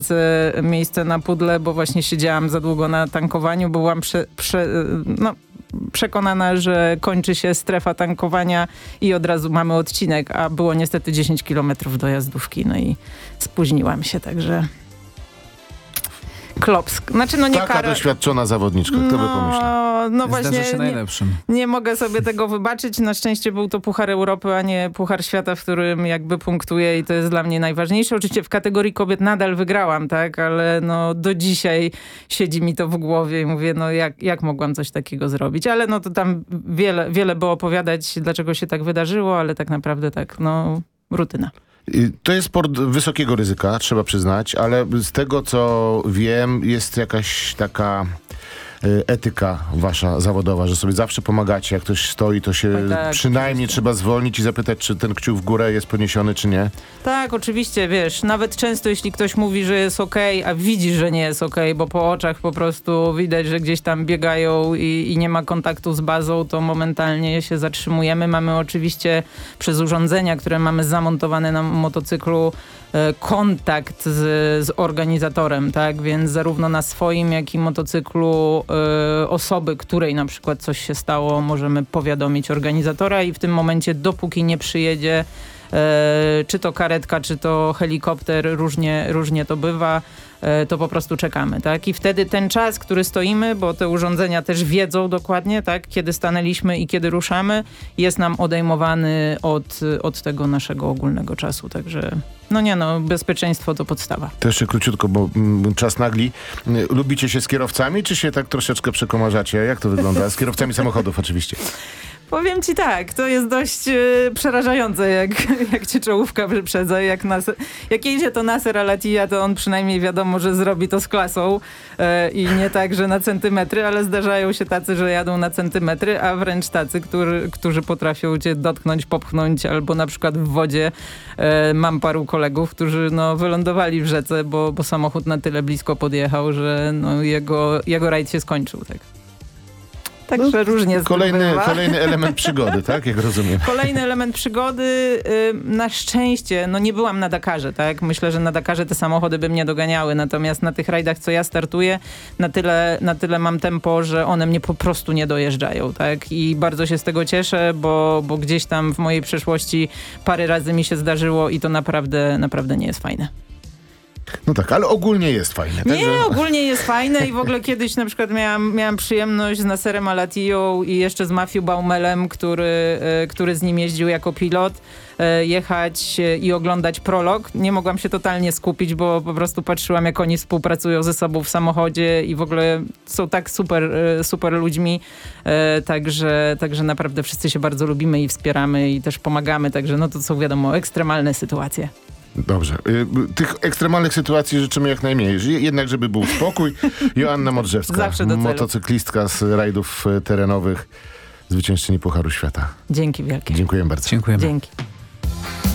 miejsce na pudle, bo właśnie siedziałam za długo na tankowaniu, byłam przekonana, że kończy się strefa tankowania i od razu mamy odcinek, a było niestety 10 kilometrów do jazdówki, no i spóźniłam się, także... Klopsk. Znaczy, no nie Taka doświadczona zawodniczka, kto by pomyślał? No właśnie, zdarza się najlepszym. Nie mogę sobie tego wybaczyć. Na szczęście był to Puchar Europy, a nie Puchar Świata, w którym jakby punktuję i to jest dla mnie najważniejsze. Oczywiście w kategorii kobiet nadal wygrałam, tak, ale no do dzisiaj siedzi mi to w głowie i mówię, no jak mogłam coś takiego zrobić? Ale no to tam wiele było opowiadać, dlaczego się tak wydarzyło, ale tak naprawdę tak, no rutyna. To jest sport wysokiego ryzyka, trzeba przyznać, ale z tego co wiem, jest jakaś taka etyka wasza zawodowa, że sobie zawsze pomagacie, jak ktoś stoi, to się tak, przynajmniej oczywiście. Trzeba zwolnić i zapytać, czy ten kciuk w górę jest podniesiony, czy nie. Tak, oczywiście, wiesz, nawet często jeśli ktoś mówi, że jest okej, a widzisz, że nie jest okej, bo po oczach po prostu widać, że gdzieś tam biegają i nie ma kontaktu z bazą, to momentalnie się zatrzymujemy. Mamy oczywiście przez urządzenia, które mamy zamontowane na motocyklu, kontakt z organizatorem, tak? Więc zarówno na swoim, jak i motocyklu osoby, której na przykład coś się stało, możemy powiadomić organizatora i w tym momencie, dopóki nie przyjedzie czy to karetka, czy to helikopter, różnie to bywa, to po prostu czekamy, tak? I wtedy ten czas, który stoimy, bo te urządzenia też wiedzą dokładnie, tak? Kiedy stanęliśmy i kiedy ruszamy, jest nam odejmowany od tego naszego ogólnego czasu, także bezpieczeństwo to podstawa. To jeszcze króciutko, bo czas nagli. Lubicie się z kierowcami, czy się tak troszeczkę przekomarzacie? Jak to wygląda? Z kierowcami samochodów oczywiście. Powiem ci tak, to jest dość przerażające, jak cię czołówka wyprzedza. Jak jedzie to Nasser Al-Attiyah, to on przynajmniej wiadomo, że zrobi to z klasą i nie tak, że na centymetry, ale zdarzają się tacy, że jadą na centymetry, a wręcz tacy, którzy potrafią cię dotknąć, popchnąć albo na przykład w wodzie. Mam paru kolegów, którzy wylądowali w rzece, bo samochód na tyle blisko podjechał, że jego rajd się skończył. Tak. Także różnie z tym bywa. Kolejny element przygody, tak? Jak rozumiem. Kolejny element przygody. Na szczęście, nie byłam na Dakarze, tak? Myślę, że na Dakarze te samochody by mnie doganiały. Natomiast na tych rajdach, co ja startuję, na tyle mam tempo, że one mnie po prostu nie dojeżdżają, tak? I bardzo się z tego cieszę, bo gdzieś tam w mojej przeszłości parę razy mi się zdarzyło i to naprawdę nie jest fajne. No tak, ale ogólnie jest fajne. Tak? Nie, ogólnie jest fajne i w ogóle kiedyś na przykład miałam przyjemność z Nasserem Al-Attiyą i jeszcze z Matthew Baumelem, który z nim jeździł jako pilot, jechać i oglądać prolog. Nie mogłam się totalnie skupić, bo po prostu patrzyłam, jak oni współpracują ze sobą w samochodzie i w ogóle są tak super ludźmi. Także naprawdę wszyscy się bardzo lubimy i wspieramy i też pomagamy. Także to są wiadomo ekstremalne sytuacje. Dobrze. Tych ekstremalnych sytuacji życzymy jak najmniej. Jednak, żeby był spokój. Joanna Modrzewska, zawsze do celu. Motocyklistka z rajdów terenowych, zwyciężczyni Pucharu Świata. Dzięki wielkie. Dziękuję bardzo. Dziękujemy. Dzięki.